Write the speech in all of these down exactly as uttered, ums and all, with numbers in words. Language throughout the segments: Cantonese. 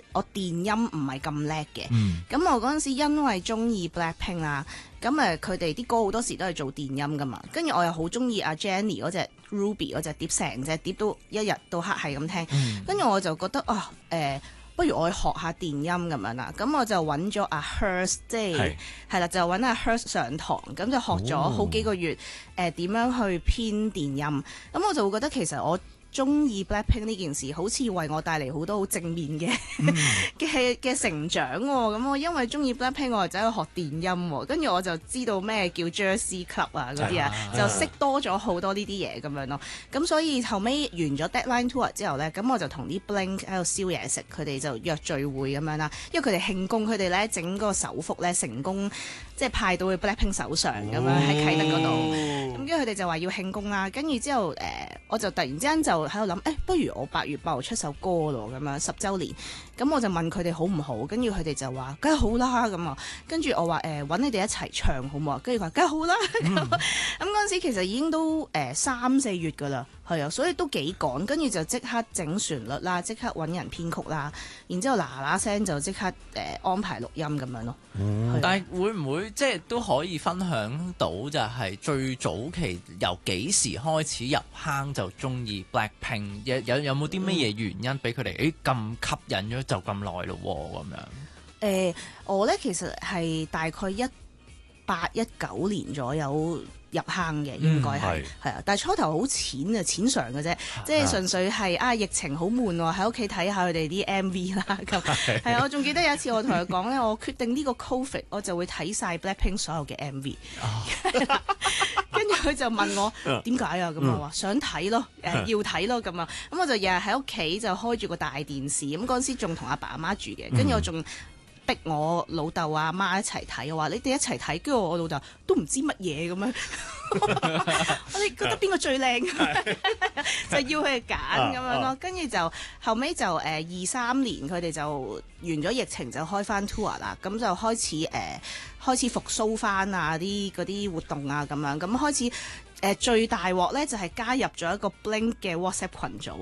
我電音唔係咁叻嘅。咁、 嗯、 我嗰陣時因為中意 Blackpink 啦，咁誒佢哋啲歌好多時都係做電音噶嘛，跟住我又好中意阿 Jennie 嗰隻 Ruby 嗰隻碟，成隻碟都一日到黑係咁聽，跟住、嗯、我就覺得啊誒。呃不如我去學下電音咁樣啦，咁我就揾咗阿 Hers， 即係係啦，就揾阿 Hers 上堂，咁就學咗好幾個月，誒點、呃、樣去編電音，咁我就會覺得其實我中意 Blackpink 呢件事，好似為我帶嚟好多好正面嘅嘅嘅成長喎、哦。咁我因為中意 Blackpink，我就走去學電音喎、哦。跟住我就知道咩叫 Jersey Club 啊嗰啲啊，就識多咗好多呢啲嘢咁樣咯。咁所以後尾完咗 Deadline Tour 之後呢，咁我就同啲 Blink 喺度燒嘢食，佢哋就約聚會咁樣啦。因為佢哋慶功，佢哋呢整個手幅呢成功，即係派到去 Blackpink 手上咁樣喺啟德嗰度。咁跟住佢哋就話要慶功啦。跟住之後誒、呃，我就突然之間就喺度諗，誒、欸，不如我八月八號出首歌咯，咁樣十週年，咁我就問佢哋好唔好，跟住佢哋就話梗係好啦，咁啊，跟住我話誒揾你哋一齊唱好唔好啊？跟住佢話梗係好啦，咁咁嗰陣時其實已經都誒三四月噶啦，係啊，所以都幾趕，跟住就即刻整旋律啦，即刻揾人編曲啦，然之後嗱嗱聲就即刻誒、呃、安排錄音咁樣咯。 嗯、但係會唔會即係都可以分享到就係最早期由幾時開始入坑就中意 Blackpink？ 有有有冇啲乜嘢原因俾佢哋誒咁吸引咗就咁耐咯咁樣？誒、 呃，我咧其實係大概一八一九年左右入坑嘅，應該係係啊，但係初頭好淺啊，淺嘗嘅啫，即係純粹係啊疫情好悶喎，喺屋企睇下佢哋啲 M V 啦咁。係啊，我仲記得有一次我同佢講咧，我決定呢個 Covid 我就會睇晒 Blackpink 所有嘅 M V。跟住佢就問我點解啊？咁我話想睇咯，誒要睇咯咁啊。咁我就日日喺屋企就開住個大電視，咁嗰陣時仲同阿爸阿媽住嘅，跟住我仲逼我老豆阿媽一齊睇，我話你哋一齊睇，跟住我老豆都唔知乜嘢咁樣。我哋覺得邊個最靚，就要佢哋揀咁樣咯。跟住就後尾就誒二三年佢哋就完咗疫情就開翻 tour 啦，咁就開始誒、呃、開始復甦翻啊啲嗰啲活動啊咁樣，咁開始。誒、呃、最大鑊咧就係、是、加入咗一個 Blink 嘅 WhatsApp 群組，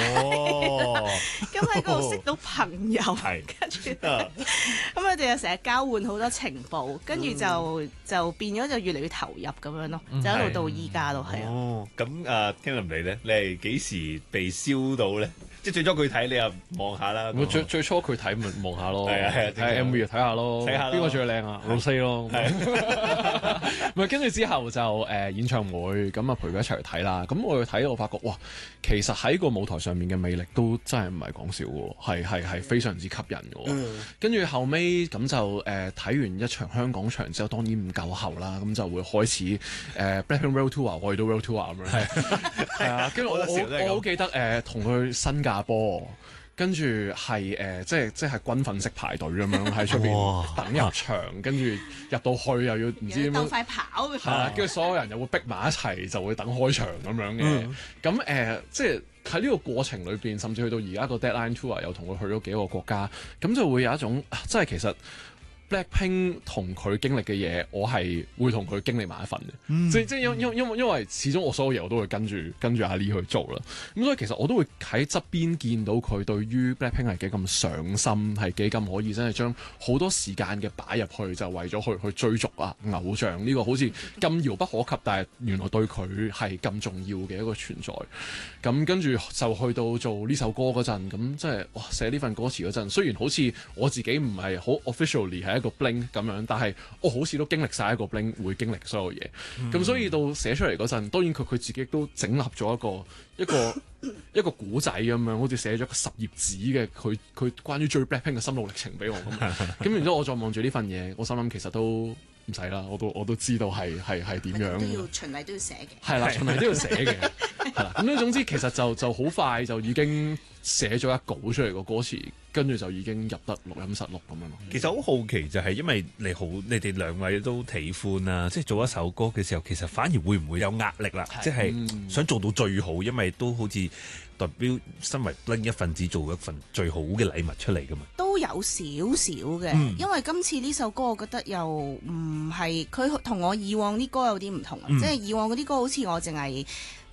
咁喺嗰度識到朋友，跟住咁佢哋又成日交換好多情報，跟住就就變咗就越嚟越投入咁樣咯，就一路到依家咯，係啊。 哦，咁啊 Kingdom 你咧，你係幾時被燒到咧？即係最初佢睇你又望下啦。 我最最初佢睇咪望下咯， 係啊係啊， 睇 M V 睇下咯，睇下邊個最靚啊？老四咯，唔係跟住之後就誒、呃、演唱會咁啊陪佢一齊去睇啦。咁我去睇我發覺哇，其實喺個舞台上面嘅魅力都真係唔係講笑嘅，係係係非常之吸引嘅。嗯、跟住後尾咁就誒睇、呃、完一場香港場之後，當然唔夠喉啦，咁就會開始誒、呃、Blackpink World Tour，我去到 World Tour 咁樣。係啊，跟住我我我好記得誒同佢新加坡。跟住係誒，即係即係軍訓式排隊咁樣喺出邊等入場，跟住入到去又要唔知點樣鬥快跑， 係啦，跟住所有人又會逼埋一齊，就會等開場咁樣嘅。咁誒、呃，即係喺呢個過程裏邊，甚至去到而家個 Deadline Tour 又同佢去咗幾個國家，咁就會有一種即係其實。Blackpink 同佢經歷嘅嘢，我係會同佢經歷埋一份嘅、嗯，即即因因因為因為始終我所有嘢我都會跟住跟住阿 Lee 去做啦，咁所以其實我都會喺側邊見到佢對於 Blackpink 係幾咁上心，係幾咁可以真係將好多時間嘅擺入去，就為咗去去追逐啊偶像呢、呢個好似咁遙不可及，但係原來對佢係咁重要嘅一個存在。咁跟住就去到做呢首歌嗰陣，咁即係哇寫呢份歌詞嗰陣，雖然好似我自己唔係好 officially 係一個 Blink 咁樣，但係我好似都經歷晒一個 Blink 會經歷所有嘢，咁、嗯、所以到寫出嚟嗰陣，當然佢佢自己都整合咗一個一個一個古仔咁樣，好似寫咗個十頁紙嘅佢佢關於追 Blackpink 嘅心路歷程俾我咁，咁然之後我再望住呢份嘢，我心諗其實都唔使啦，我都我都知道係係係點樣，都要循例都要寫嘅， 係啦，循例都要寫嘅，係啦，咁咧總之其實就就好快就已經寫咗一稿出嚟個歌詞。跟住就已經入得錄音室錄咁樣咯。 其實好好奇就係因為你好，你哋兩位都喜歡啦，即係做一首歌嘅時候，其實反而會唔會有壓力啦？即係想做到最好，因為都好似代表身為另一份子做一份最好嘅禮物出嚟噶嘛。 都有少少嘅，嗯、因為今次呢首歌我覺得又唔係佢同我以往啲歌有啲唔同啊，嗯、即係以往嗰啲歌好似我淨係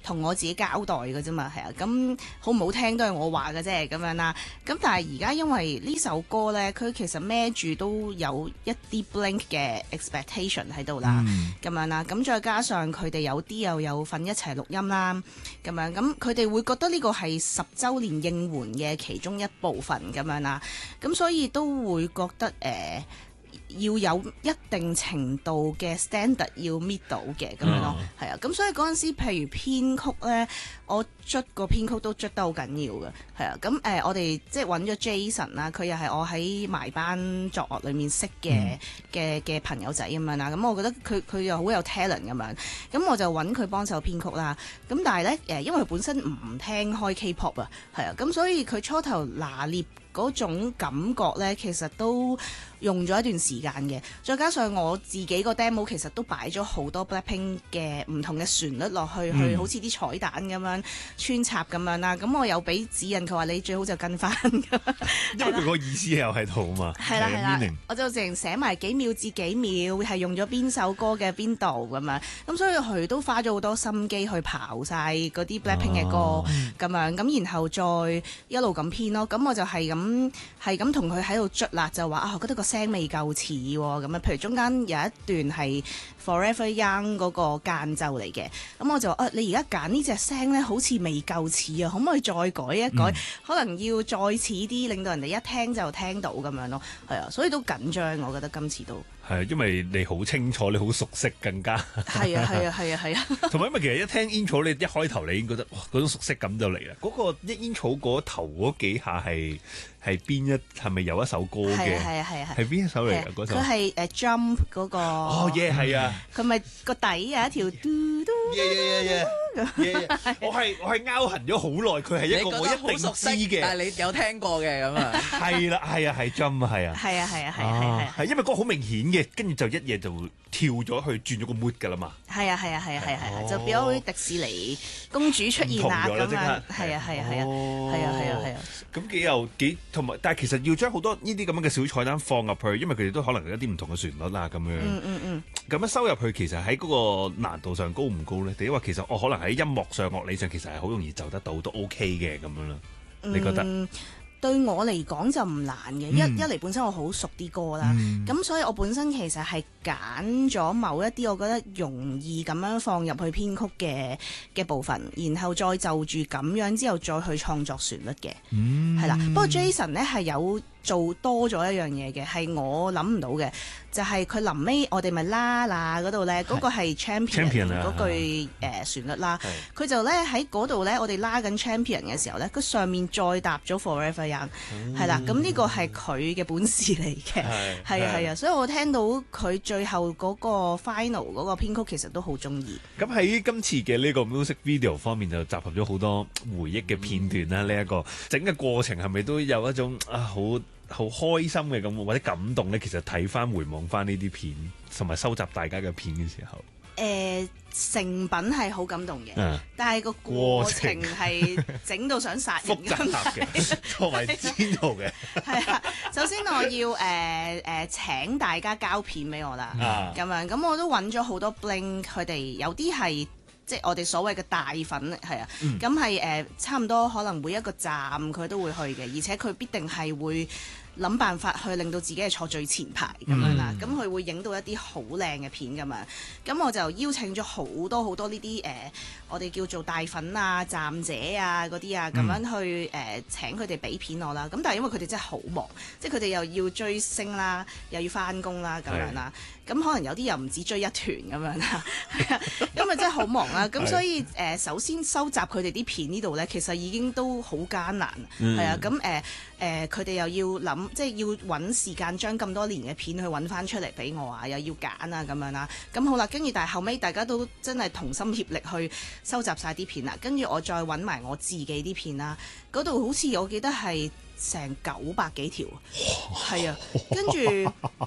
同我自己交代嘅啫嘛，係啊，咁好唔好聽都係我話嘅啫咁樣啦。咁但係而家因為呢首歌咧，佢其實孭住都有一啲 Blink 嘅 expectation 喺度啦，咁、嗯、樣啦。咁再加上佢哋有啲又有份一齊錄音啦，咁樣咁佢哋會覺得呢個係十週年應援嘅其中一部分咁樣啦。咁所以都會覺得誒、呃要有一定程度嘅 standard 要 meet 到嘅咁樣咯，係啊，咁所以嗰陣時，譬如編曲咧，我捽個編曲都捽得好緊要嘅，係啊，咁誒、呃、我哋即係揾咗 Jason 啦，佢又係我喺埋班作樂裏面識嘅嘅嘅朋友仔咁樣啦，咁我覺得佢佢又好有 talent 咁樣，咁我就揾佢幫手編曲啦，咁但係咧誒，因為佢本身唔聽開 K-pop 啊，係啊，咁所以佢初頭拿捏嗰種感覺咧，其實都用咗一段時間嘅，再加上我自己個 demo 其實都擺咗好多 Blackpink 嘅唔同嘅旋律落去，嗯、去好似啲彩蛋咁樣穿插咁樣啦。咁我有俾指引，佢話你最好就跟翻咁。 因為佢個意思又喺度啊嘛。係啦係啦，我就淨寫埋幾秒至幾秒係用咗邊首歌嘅邊度咁樣。咁所以佢都花咗好多心機去刨晒嗰啲 Blackpink 嘅歌咁、啊、樣，咁然後再一路咁編咯。咁我就係咁係咁同佢喺度捽啦，就話啊，我覺得個聲未夠似喎，咁啊，譬如中間有一段係 Forever Young 嗰個間奏嚟嘅，咁我就啊，你而家揀呢隻聲咧，好似未夠似啊，可唔可以再改一改？嗯、可能要再似啲，令到人哋一聽就聽到咁樣咯，係啊，所以都緊張，我覺得今次都係啊，因為你好清楚，你好熟悉，更加係啊係啊係啊係啊， 同埋因為其實一聽 intro，你一開頭你已經覺得哇，嗰種熟悉感就嚟啦，嗰、嗰個一 intro 嗰頭嗰幾下係。係邊一係咪有一首歌嘅？係啊係啊係啊係邊一首嚟㗎？嗰首佢係誒 Jump 嗰個。哦耶係啊！佢咪個底有一條嘟嘟。耶耶耶耶耶！我係我係拗痕咗好耐，佢係一個我一定知嘅。 但係你有聽過嘅咁啊？ 係啦係啊係 Jump 啊係啊。係啊係啊係啊係。係因為嗰個好明顯嘅，跟住就一夜就跳咗去轉咗個 mood 㗎啦嘛。係啊係啊係啊係啊，就變咗好似迪士尼公主出現啦咁樣。係啊係啊係啊係啊係啊係啊。 咁幾有幾？同埋，但係其實要將好多呢啲咁樣嘅小彩蛋放入去，因為佢哋都可能有一啲唔同嘅旋律啦，咁樣。嗯嗯嗯。咁樣收入去，其實喺嗰個難度上高唔高咧？定係話其實我可能喺音樂上、樂理上，其實係好容易就得到，都 OK 嘅咁樣啦。你覺得？嗯對我嚟講就唔難嘅，一一嚟本身我好熟啲歌啦，咁、嗯、所以我本身其實係揀咗某一啲我覺得容易咁樣放入去編曲嘅嘅部分，然後再就住咁樣之後再去創作旋律嘅，係、嗯、啦。不過 Jason 咧係有做多咗一樣嘢嘅，係我諗唔到嘅，就係佢臨尾我哋咪啦啦嗰度咧，嗰、那個係 Champion 嗰句誒、呃、旋律啦，佢就咧喺嗰度咧，我哋拉緊 Champion 嘅時候咧，佢上面再搭咗 Forever Young，係啦，咁呢個係佢嘅本事嚟嘅，係啊係啊，所以我聽到佢最後嗰個 final 嗰個編曲其實都好中意。 咁喺今次嘅呢個 music video 方面就集合咗好多回憶嘅片段啦，呢、嗯、一、這個整個過程係咪都有一種啊好？好開心嘅咁，或者感動咧。其實睇翻回望翻呢啲片，同埋收集大家嘅片嘅時候， 誒、呃、成品係好感動嘅，啊、但係個過程係整到想殺人咁嘅，同埋煎熬嘅。 係啊，首先我要誒誒、呃呃、請大家交片俾我啦，咁、啊、樣咁我都揾咗好多 Blink，佢哋有啲係。即係我哋所謂嘅大粉係啊，咁係誒差唔多可能每一個站佢都會去嘅，而且佢必定係會諗辦法去令到自己係坐最前排咁樣啦，咁佢、嗯、會影到一啲好靚嘅片咁樣，咁我就邀請咗好多好多呢啲誒我哋叫做大粉啊、站姐啊嗰啲啊咁樣去誒、呃、請佢哋俾片我啦，咁但係因為佢哋真係好忙，即係佢哋又要追星啦，又要翻工啦咁樣啦。咁可能有啲又唔止追一團咁樣啦，因為真係好忙啦。咁所以誒、呃，首先收集佢哋啲片呢度咧，其實已經都好艱難，係、嗯、啊。咁誒誒，佢、呃、哋、呃、又要諗，即係要揾時間將咁多年嘅片去揾翻出嚟俾我啊，又要揀啊咁樣啦。咁好啦，跟住但係後尾大家都真係同心協力去收集晒啲片啦。跟住我再揾埋我自己啲片啦，嗰度好似我記得係成九百幾條，係啊，跟住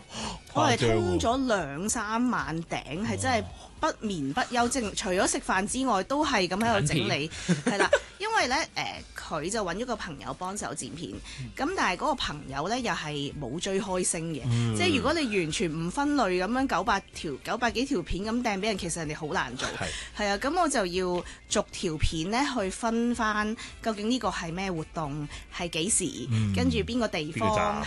我係誇張喎通咗兩三晚頂，係真係不眠不休，即係除咗食飯之外，都係咁喺度整理，係啦。因為咧誒，佢、就揾咗個朋友幫手剪片，咁、但係嗰個朋友咧又係冇追開星嘅， 嗯即係如果你完全唔分類咁樣九百條九百幾條片咁掟俾人，其實人哋好難做。 係係啊，咁我就要逐條片咧去分翻，究竟呢個係咩活動，係幾時， 嗯跟住邊個地邊個站方